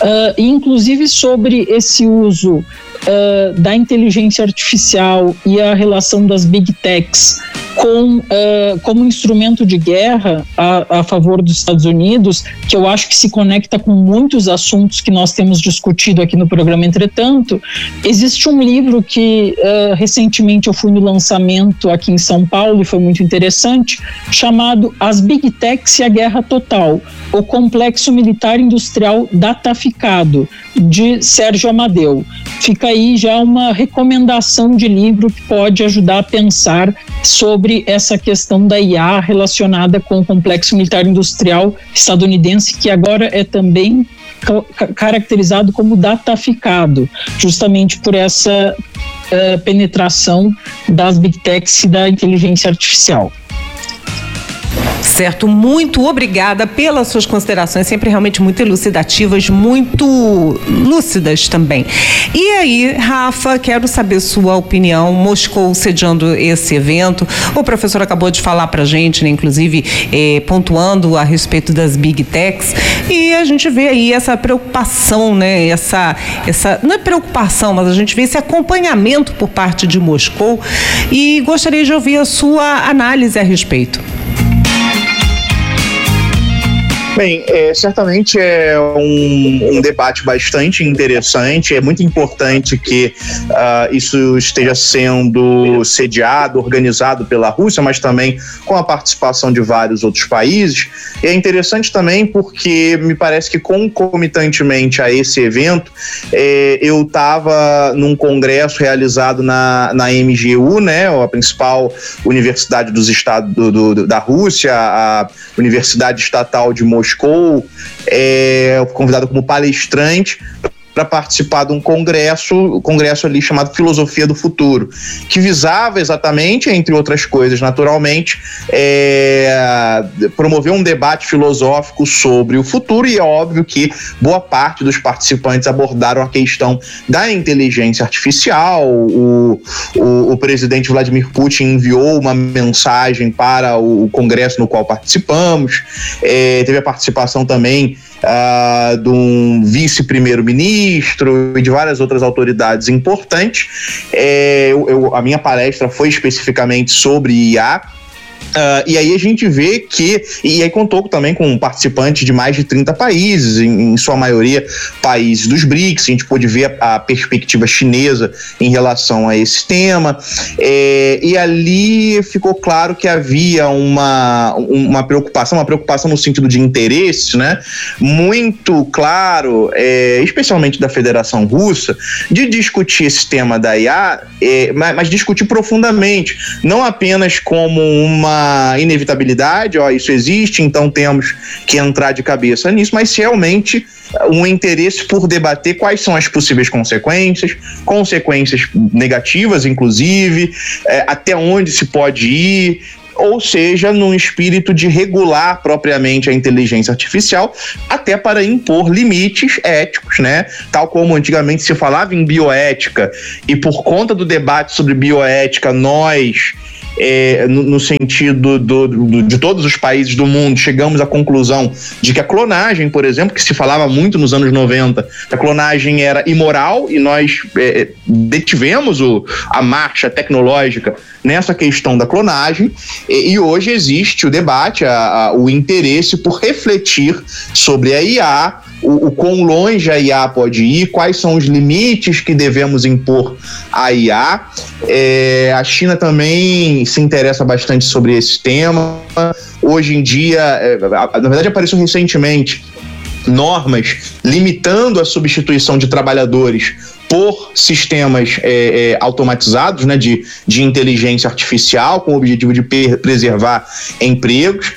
e inclusive sobre esse uso Uh, da inteligência artificial e a relação das Big Techs com, uh, como instrumento de guerra a, a favor dos Estados Unidos, que eu acho que se conecta com muitos assuntos que nós temos discutido aqui no programa. Entretanto, existe um livro que uh, recentemente eu fui no lançamento aqui em São Paulo e foi muito interessante, chamado As Big Techs e a Guerra Total, o Complexo Militar Industrial Dataficado, de Sérgio Amadeu. Fica aí já uma recomendação de livro que pode ajudar a pensar sobre essa questão da I A relacionada com o complexo militar industrial estadunidense, que agora é também ca- caracterizado como dataficado, justamente por essa uh, penetração das Big Techs e da inteligência artificial. Certo, muito obrigada pelas suas considerações, sempre realmente muito elucidativas, muito lúcidas também. E aí, Rafa, quero saber sua opinião. Moscou sediando esse evento, o professor acabou de falar pra gente, né, inclusive eh, pontuando a respeito das Big Techs, e a gente vê aí essa preocupação, né, essa, essa, não é preocupação, mas a gente vê esse acompanhamento por parte de Moscou, e gostaria de ouvir a sua análise a respeito. Bem, é, certamente é um, um debate bastante interessante. É muito importante que uh, isso esteja sendo sediado, organizado pela Rússia, mas também com a participação de vários outros países. E é interessante também porque me parece que concomitantemente a esse evento, é, eu estava num congresso realizado na, na M G U, né, a principal universidade dos estados do, do, da Rússia, a Universidade Estatal de Moscou. Moscou, é, convidado como palestrante para participar de um congresso, um congresso ali chamado Filosofia do Futuro, que visava exatamente, entre outras coisas, naturalmente, é, promover um debate filosófico sobre o futuro, e é óbvio que boa parte dos participantes abordaram a questão da inteligência artificial. O, o, o presidente Vladimir Putin enviou uma mensagem para o congresso no qual participamos, é, teve a participação também Uh, de um vice-primeiro-ministro e de várias outras autoridades importantes. É, eu, eu, a minha palestra foi especificamente sobre I A, Uh, e aí a gente vê que, e aí contou também com participantes de mais de trinta países, em, em sua maioria países dos BRICS. A gente pôde ver a, a perspectiva chinesa em relação a esse tema, é, e ali ficou claro que havia uma, uma preocupação, uma preocupação no sentido de interesse, né, muito claro, é, especialmente da Federação Russa, de discutir esse tema da I A, é, mas, mas discutir profundamente, não apenas como uma inevitabilidade, ó, isso existe, então temos que entrar de cabeça nisso, mas realmente um interesse por debater quais são as possíveis consequências, consequências negativas, inclusive, é, até onde se pode ir, ou seja, num espírito de regular propriamente a inteligência artificial, até para impor limites éticos, né? Tal como antigamente se falava em bioética, e por conta do debate sobre bioética, nós, É, no, no sentido do, do, de todos os países do mundo, chegamos à conclusão de que a clonagem, por exemplo, que se falava muito nos anos noventa, a clonagem era imoral, e nós é, detivemos o, a marcha tecnológica nessa questão da clonagem, e, e hoje existe o debate, a, a, o interesse por refletir sobre a I A, O, o quão longe a I A pode ir, quais são os limites que devemos impor à I A. É, a China também se interessa bastante sobre esse tema. Hoje em dia, é, na verdade apareceu recentemente normas limitando a substituição de trabalhadores por sistemas é, é, automatizados, né, de, de inteligência artificial, com o objetivo de per- preservar empregos.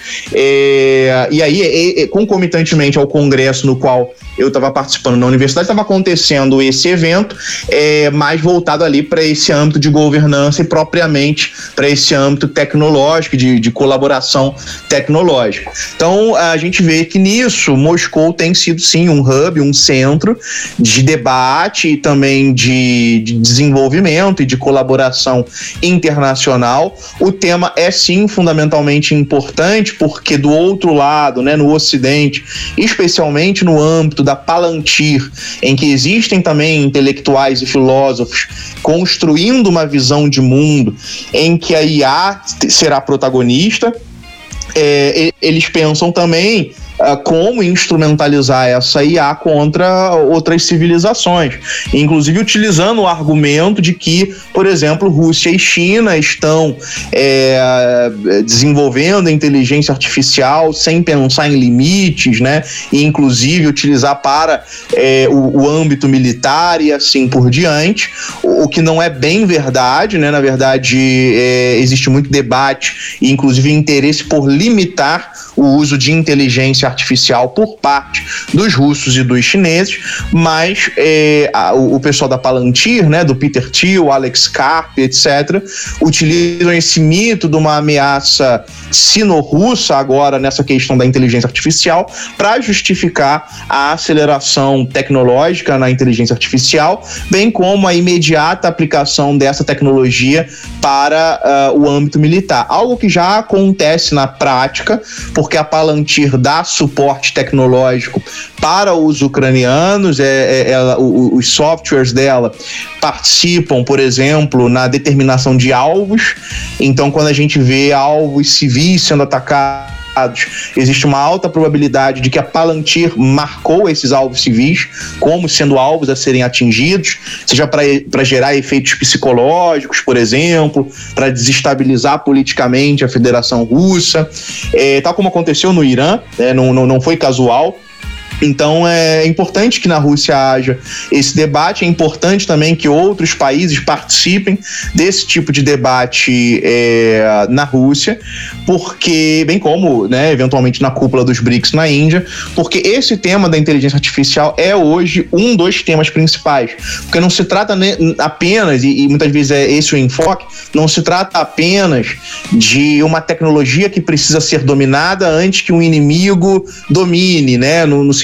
É, e aí, é, é, concomitantemente ao congresso no qual eu estava participando na universidade, estava acontecendo esse evento, é, mais voltado ali para esse âmbito de governança e propriamente para esse âmbito tecnológico, de, de colaboração tecnológica. Então, a gente vê que nisso, Moscou tem sido, sim, um hub, um centro de debate e também de, de desenvolvimento e de colaboração internacional. O tema é, sim, fundamentalmente importante, porque do outro lado, né, no Ocidente, especialmente no âmbito da Palantir, em que existem também intelectuais e filósofos construindo uma visão de mundo em que a I A será protagonista, é, eles pensam também uh, como instrumentalizar essa I A contra outras civilizações, inclusive utilizando o argumento de que, por exemplo, Rússia e China estão é, desenvolvendo a inteligência artificial sem pensar em limites, né? E inclusive utilizar para é, o, o âmbito militar e assim por diante, o, o que não é bem verdade, né? Na verdade, é, existe muito debate e inclusive interesse por limitar o uso de inteligência artificial por parte dos russos e dos chineses, mas é, a, o, o pessoal da Palantir, né, do Peter Thiel, Alex Karp, etcétera, utilizam esse mito de uma ameaça sino-russa agora nessa questão da inteligência artificial para justificar a aceleração tecnológica na inteligência artificial, bem como a imediata aplicação dessa tecnologia para uh, o âmbito militar, algo que já acontece na prática, porque a Palantir dá suporte tecnológico para os ucranianos, é, é, ela, o, os softwares dela participam, por exemplo, na determinação de alvos. Então, quando a gente vê alvos civis sendo atacados, existe uma alta probabilidade de que a Palantir marcou esses alvos civis como sendo alvos a serem atingidos, seja para gerar efeitos psicológicos, por exemplo, para desestabilizar politicamente a Federação Russa, é, tal como aconteceu no Irã, é, não, não, não foi casual. Então é importante que na Rússia haja esse debate, é importante também que outros países participem desse tipo de debate é, na Rússia, porque, bem como, né, eventualmente na cúpula dos BRICS na Índia, porque esse tema da inteligência artificial é hoje um dos temas principais, porque não se trata apenas, e, e muitas vezes é esse o enfoque, não se trata apenas de uma tecnologia que precisa ser dominada antes que um inimigo domine, né, no, no sentido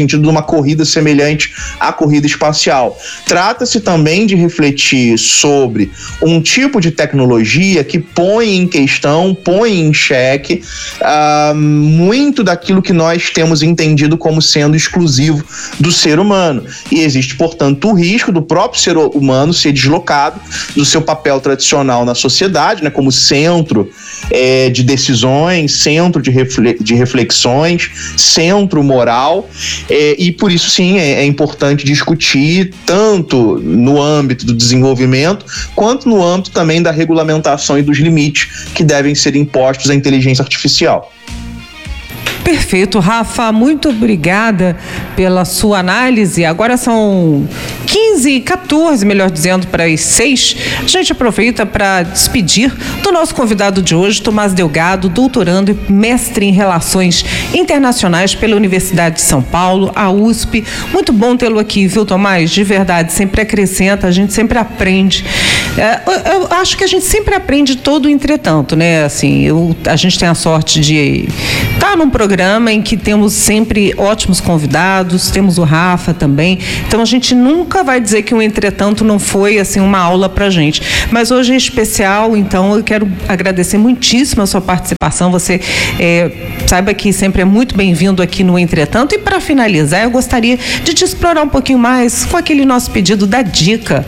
sentido de uma corrida semelhante à corrida espacial. Trata-se também de refletir sobre um tipo de tecnologia que põe em questão, põe em xeque uh, muito daquilo que nós temos entendido como sendo exclusivo do ser humano. E existe, portanto, o risco do próprio ser humano ser deslocado do seu papel tradicional na sociedade, né, como centro é, de decisões, centro de, refle- de reflexões, centro moral, é, e por isso sim é, é importante discutir tanto no âmbito do desenvolvimento quanto no âmbito também da regulamentação e dos limites que devem ser impostos à inteligência artificial. Perfeito, Rafa, muito obrigada pela sua análise. Agora são quinze e quatorze, melhor dizendo, para as seis. A gente aproveita para despedir do nosso convidado de hoje, Tomás Delgado, doutorando e mestre em Relações Internacionais pela Universidade de São Paulo, a U S P. Muito bom tê-lo aqui, viu, Tomás? De verdade, sempre acrescenta, a gente sempre aprende. É, eu, eu acho que a gente sempre aprende todo o entretanto, né? Assim, eu, a gente tem a sorte de estar num programa em que temos sempre ótimos convidados, temos o Rafa também, então a gente nunca vai dizer que o entretanto não foi assim uma aula pra gente, mas hoje em especial, então eu quero agradecer muitíssimo a sua participação, você é, saiba que sempre é muito bem-vindo aqui no Entretanto, e para finalizar eu gostaria de te explorar um pouquinho mais com aquele nosso pedido da dica.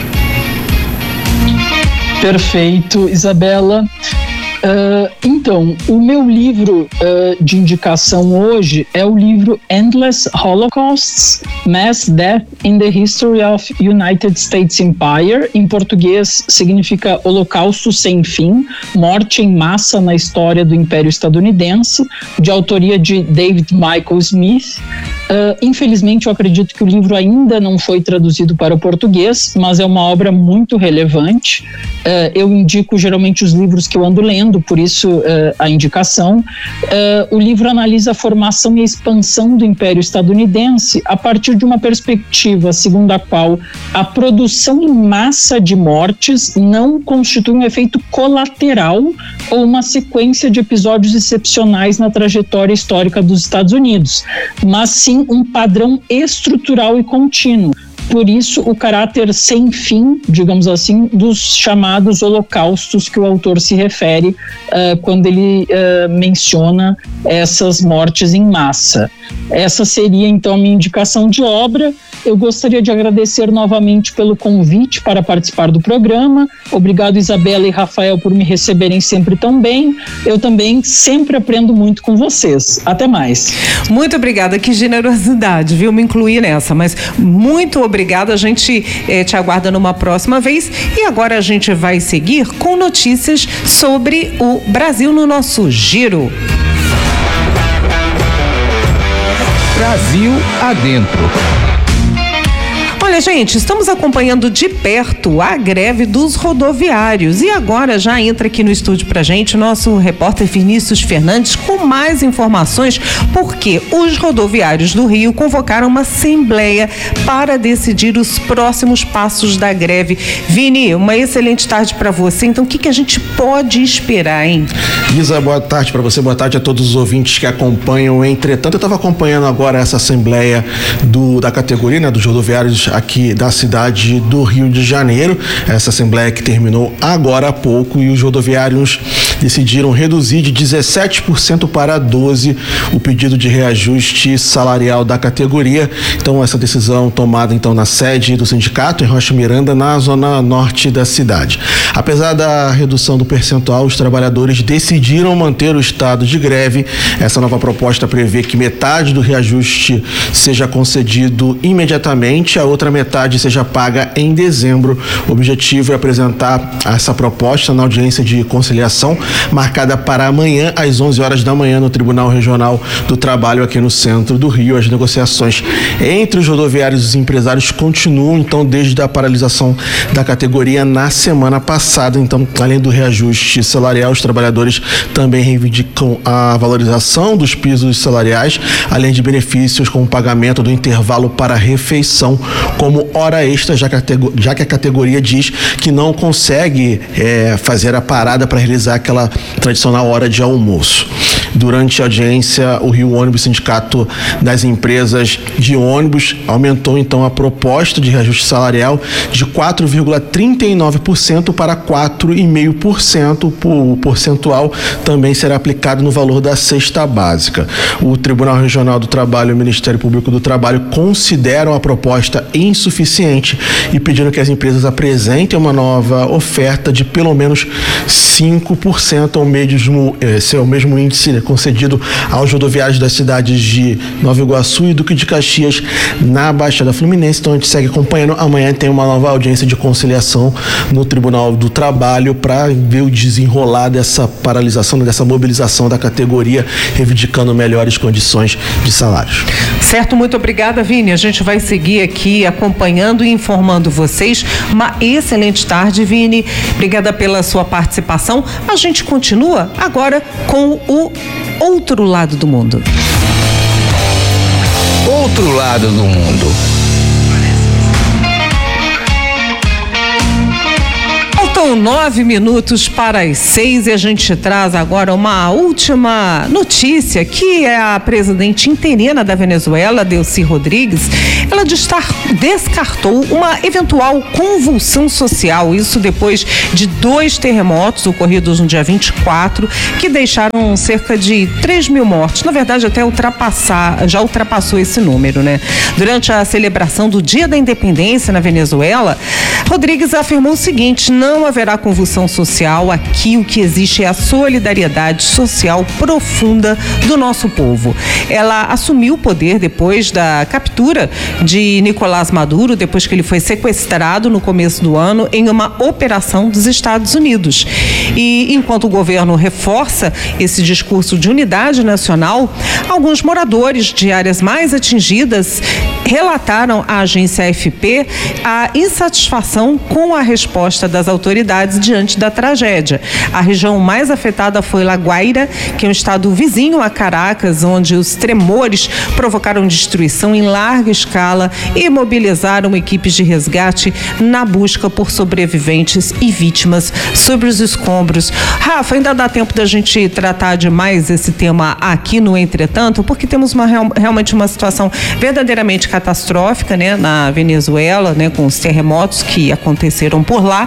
Perfeito, Isabela. Uh, então, o meu livro uh, de indicação hoje é o livro Endless Holocausts, Mass Death in the History of United States Empire. Em português significa Holocausto Sem Fim, Morte em Massa na História do Império Estadunidense, de autoria de David Michael Smith. Uh, infelizmente, eu acredito que o livro ainda não foi traduzido para o português, mas é uma obra muito relevante. Uh, eu indico geralmente os livros que eu ando lendo, por isso uh, a indicação. Uh, o livro analisa a formação e a expansão do Império Estadunidense a partir de uma perspectiva segundo a qual a produção em massa de mortes não constitui um efeito colateral ou uma sequência de episódios excepcionais na trajetória histórica dos Estados Unidos, mas sim um padrão estrutural e contínuo. Por isso, o caráter sem fim, digamos assim, dos chamados holocaustos que o autor se refere uh, quando ele uh, menciona essas mortes em massa. Essa seria, então, a minha indicação de obra. Eu gostaria de agradecer novamente pelo convite para participar do programa. Obrigado, Isabela e Rafael, por me receberem sempre tão bem. Eu também sempre aprendo muito com vocês. Até mais. Muito obrigada, que generosidade, viu? Me incluir nessa, mas muito obrigada. A gente eh, te aguarda numa próxima vez. E agora a gente vai seguir com notícias sobre o Brasil no nosso giro. Brasil adentro. Olha, gente, estamos acompanhando de perto a greve dos rodoviários e agora já entra aqui no estúdio pra gente o nosso repórter Vinícius Fernandes com mais informações, porque os rodoviários do Rio convocaram uma assembleia para decidir os próximos passos da greve. Vini, uma excelente tarde para você. Então, o que, que a gente pode esperar, hein? Isa, boa tarde para você, boa tarde a todos os ouvintes que acompanham. Entretanto, eu estava acompanhando agora essa assembleia do, da categoria, né, dos rodoviários aqui da cidade do Rio de Janeiro, essa assembleia que terminou agora há pouco, e os rodoviários decidiram reduzir de dezessete por cento para doze por cento o pedido de reajuste salarial da categoria. Então, essa decisão tomada então na sede do sindicato em Rocha Miranda, na zona norte da cidade. Apesar da redução do percentual, os trabalhadores decidiram manter o estado de greve. Essa nova proposta prevê que metade do reajuste seja concedido imediatamente, a outra metade seja paga em dezembro. O objetivo é apresentar essa proposta na audiência de conciliação marcada para amanhã às onze horas da manhã no Tribunal Regional do Trabalho aqui no centro do Rio. As negociações entre os rodoviários e os empresários continuam então desde a paralisação da categoria na semana passada. Então, além do reajuste salarial, os trabalhadores também reivindicam a valorização dos pisos salariais, além de benefícios como o pagamento do intervalo para refeição como hora extra, já que a, já que a categoria diz que não consegue é, fazer a parada para realizar aquela tradicional hora de almoço. Durante a audiência, o Rio Ônibus, Sindicato das Empresas de Ônibus, aumentou então a proposta de reajuste salarial de quatro vírgula trinta e nove por cento para quatro vírgula cinco por cento. O percentual também será aplicado no valor da cesta básica. O Tribunal Regional do Trabalho e o Ministério Público do Trabalho consideram a proposta insuficiente e pediram que as empresas apresentem uma nova oferta de pelo menos cinco por cento ao mesmo, esse é o mesmo índice, né, concedido aos rodoviários das cidades de Nova Iguaçu e Duque de Caxias, na Baixada Fluminense. Então a gente segue acompanhando. Amanhã tem uma nova audiência de conciliação no Tribunal do Trabalho para ver o desenrolar dessa paralisação, dessa mobilização da categoria, reivindicando melhores condições de salários. Certo, muito obrigada, Vini. A gente vai seguir aqui acompanhando e informando vocês. Uma excelente tarde, Vini. Obrigada pela sua participação. A gente continua agora com o outro lado do mundo. Outro lado do mundo. Faltam nove minutos para as seis e a gente traz agora uma última notícia, que é a presidente interina da Venezuela, Delcy Rodrigues. Ela descartou uma eventual convulsão social, isso depois de dois terremotos ocorridos no dia vinte e quatro, que deixaram cerca de três mil mortos. Na verdade, até ultrapassar, já ultrapassou esse número, né? Durante a celebração do Dia da Independência na Venezuela, Rodrigues afirmou o seguinte: não haverá convulsão social, aqui o que existe é a solidariedade social profunda do nosso povo. Ela assumiu o poder depois da captura de Nicolás Maduro, depois que ele foi sequestrado no começo do ano em uma operação dos Estados Unidos. E enquanto o governo reforça esse discurso de unidade nacional, alguns moradores de áreas mais atingidas relataram à agência A F P a insatisfação com a resposta das autoridades diante da tragédia. A região mais afetada foi La Guaira, que é um estado vizinho a Caracas, onde os tremores provocaram destruição em larga escala e mobilizaram equipes de resgate na busca por sobreviventes e vítimas sobre os escombros. Rafa, ainda dá tempo da gente tratar de mais esse tema aqui no Entretanto, porque temos uma, realmente uma situação verdadeiramente catastrófica, né, na Venezuela, né, com os terremotos que aconteceram por lá.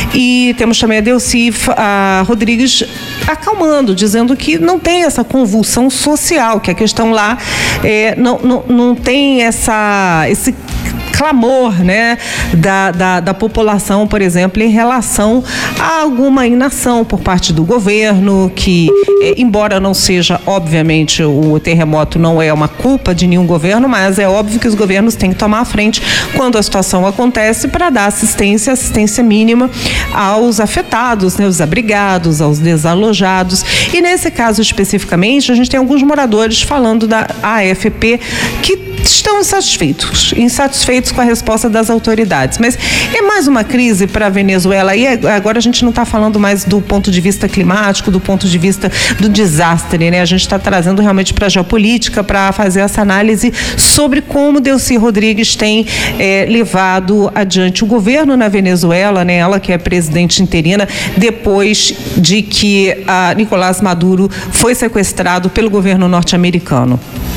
E temos também a Delcy a Rodrigues acalmando, dizendo que não tem essa convulsão social, que a questão lá é, não, não, não tem essa, esse clamor, né, da, da, da população, por exemplo, em relação a alguma inação por parte do governo, que, é, embora não seja, obviamente, o terremoto não é uma culpa de nenhum governo, mas é óbvio que os governos têm que tomar a frente quando a situação acontece para dar assistência, assistência mínima aos afetados, né, os abrigados, aos desalojados. E nesse caso especificamente, a gente tem alguns moradores falando da A F P que estão insatisfeitos, insatisfeitos com a resposta das autoridades. Mas é mais uma crise para a Venezuela, e agora a gente não está falando mais do ponto de vista climático, do ponto de vista do desastre, né? A gente está trazendo realmente para a geopolítica, para fazer essa análise sobre como Delcy Rodrigues tem é, levado adiante o governo na Venezuela, né? Ela que é presidente interina, depois de que a Nicolás Maduro foi sequestrado pelo governo norte-americano.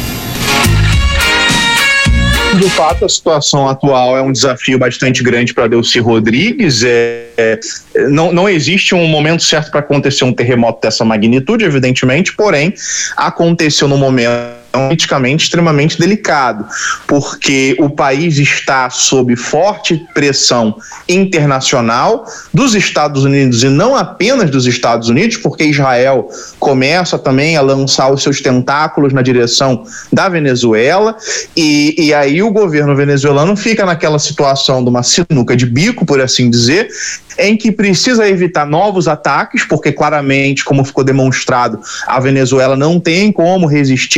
De fato, a situação atual é um desafio bastante grande para Delcy Rodrigues. É, é, não, não existe um momento certo para acontecer um terremoto dessa magnitude, evidentemente, porém, aconteceu no momento politicamente extremamente delicado, porque o país está sob forte pressão internacional dos Estados Unidos, e não apenas dos Estados Unidos, porque Israel começa também a lançar os seus tentáculos na direção da Venezuela, e, e aí o governo venezuelano fica naquela situação de uma sinuca de bico, por assim dizer, em que precisa evitar novos ataques, porque claramente, como ficou demonstrado, a Venezuela não tem como resistir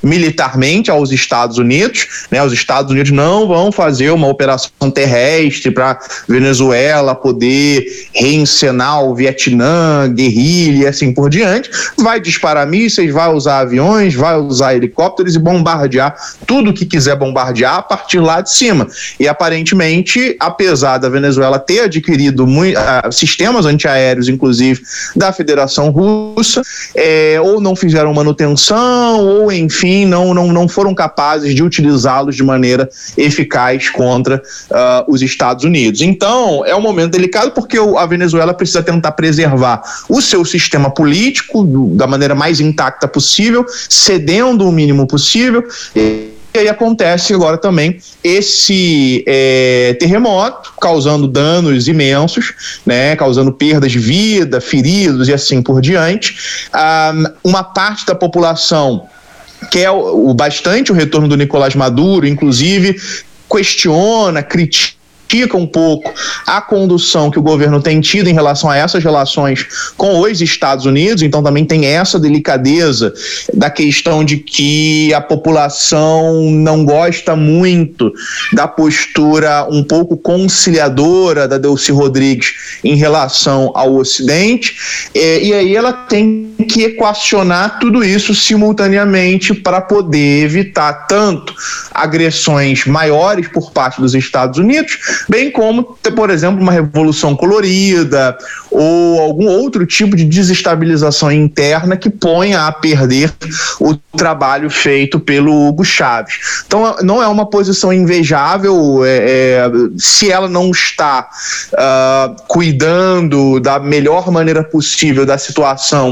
militarmente aos Estados Unidos, né? Os Estados Unidos não vão fazer uma operação terrestre para Venezuela poder reencenar o Vietnã, guerrilha e assim por diante. Vai disparar mísseis, vai usar aviões, vai usar helicópteros e bombardear tudo que quiser bombardear a partir lá de cima. E aparentemente, apesar da Venezuela ter adquirido muito, uh, sistemas antiaéreos, inclusive da Federação Russa, é, ou não fizeram manutenção, ou enfim, não, não, não foram capazes de utilizá-los de maneira eficaz contra uh, os Estados Unidos. Então, é um momento delicado porque a Venezuela precisa tentar preservar o seu sistema político do, da maneira mais intacta possível, cedendo o mínimo possível. E E aí acontece agora também esse é, terremoto, causando danos imensos, né, causando perdas de vida, feridos e assim por diante. Ah, uma parte da população quer o, o bastante o retorno do Nicolás Maduro, inclusive questiona, critica um pouco a condução que o governo tem tido em relação a essas relações com os Estados Unidos. Então também tem essa delicadeza da questão de que a população não gosta muito da postura um pouco conciliadora da Delcy Rodrigues em relação ao Ocidente, e, e aí ela tem que equacionar tudo isso simultaneamente para poder evitar tanto agressões maiores por parte dos Estados Unidos, bem como, por exemplo, uma revolução colorida ou algum outro tipo de desestabilização interna que ponha a perder o trabalho feito pelo Hugo Chávez. Então, não é uma posição invejável, é, é, se ela não está uh, cuidando da melhor maneira possível da situação,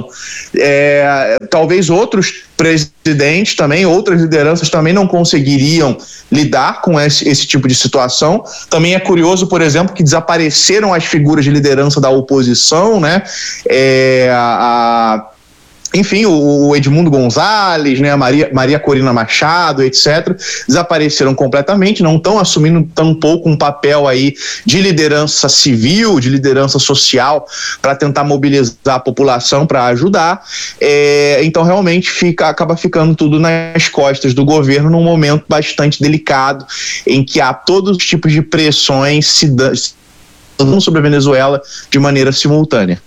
é, talvez outros presidentes também, outras lideranças também não conseguiriam lidar com esse, esse tipo de situação. Também é curioso, por exemplo, que desapareceram as figuras de liderança da oposição, né? É, a, enfim, o Edmundo Gonzalez, né, a Maria, Maria Corina Machado, etcétera, desapareceram completamente, não estão assumindo tampouco um papel aí de liderança civil, de liderança social, para tentar mobilizar a população para ajudar. É, então, realmente, fica, acaba ficando tudo nas costas do governo num momento bastante delicado, em que há todos os tipos de pressões se dando sobre a Venezuela de maneira simultânea.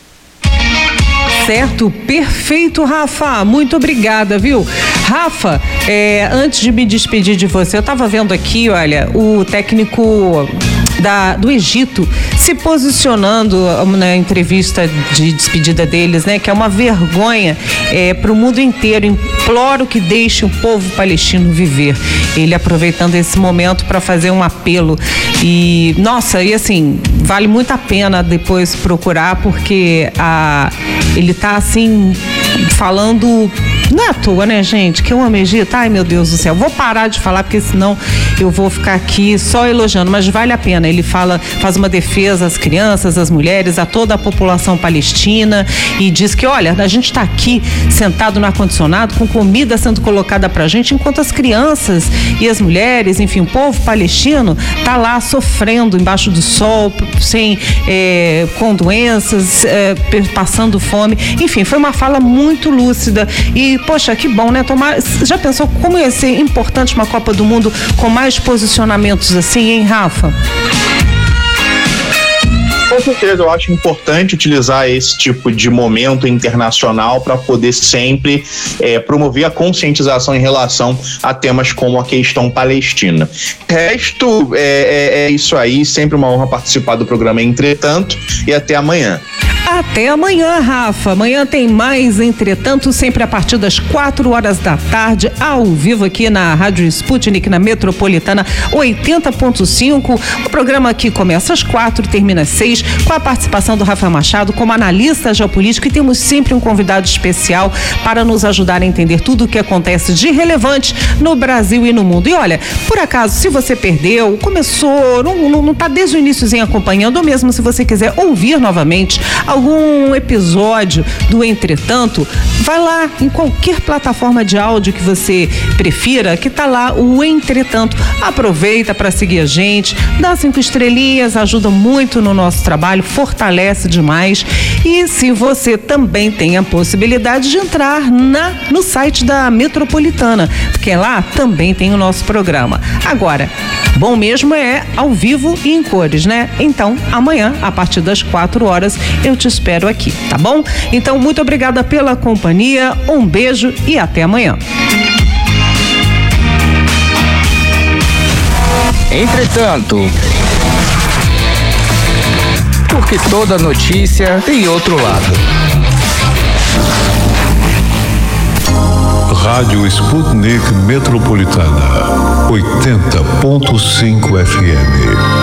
Certo, perfeito, Rafa, muito obrigada, viu? Rafa, é, antes de me despedir de você, eu estava vendo aqui, olha, o técnico da, do Egito se posicionando na entrevista de despedida deles, né, que é uma vergonha é, para o mundo inteiro. Imploro que deixe o povo palestino viver. Ele aproveitando esse momento para fazer um apelo. E, nossa, e assim, vale muito a pena depois procurar, porque a, ele tá assim, falando. Não é à toa, né, gente? Que eu amo Egito. Ai, meu Deus do céu. Vou parar de falar, porque senão eu vou ficar aqui só elogiando. Mas vale a pena. Ele fala, faz uma defesa às crianças, às mulheres, a toda a população palestina. E diz que, olha, a gente está aqui sentado no ar-condicionado, com comida sendo colocada pra gente, enquanto as crianças e as mulheres, enfim, o povo palestino tá lá sofrendo embaixo do sol, sem, é, com doenças, é, passando fome. Enfim, foi uma fala muito lúcida. E poxa, que bom, né? Tomar, já pensou como ia ser importante uma Copa do Mundo com mais posicionamentos assim, hein, Rafa? Com certeza, eu acho importante utilizar esse tipo de momento internacional para poder sempre é, promover a conscientização em relação a temas como a questão palestina. O resto é, é, é isso aí, sempre uma honra participar do programa Entretanto, e até amanhã. Até amanhã, Rafa. Amanhã tem mais Entretanto, sempre a partir das quatro horas da tarde, ao vivo aqui na Rádio Sputnik, na Metropolitana oitenta ponto cinco. O programa aqui começa às quatro, termina às seis, com a participação do Rafa Machado como analista geopolítico, e temos sempre um convidado especial para nos ajudar a entender tudo o que acontece de relevante no Brasil e no mundo. E olha, por acaso, se você perdeu, começou, não, não, não tá desde o iníciozinho acompanhando, ou mesmo se você quiser ouvir novamente algum episódio do Entretanto, vai lá em qualquer plataforma de áudio que você prefira, que tá lá o Entretanto. Aproveita para seguir a gente, dá cinco estrelinhas, ajuda muito no nosso trabalho, fortalece demais. E se você também tem a possibilidade de entrar na, no site da Metropolitana, porque lá também tem o nosso programa. Agora, bom mesmo é ao vivo e em cores, né? Então, amanhã, a partir das quatro horas, eu te espero aqui, tá bom? Então, muito obrigada pela companhia, um beijo e até amanhã. Entretanto, porque toda notícia tem outro lado. Rádio Sputnik Metropolitana, oitenta ponto cinco F M.